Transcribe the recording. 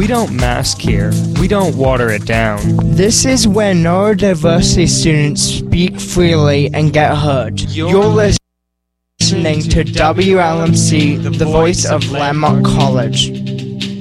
We don't mask here. We don't water it down. This is where neurodiversity students speak freely and get heard. You're listening to WLMC, the voice of Landmark College.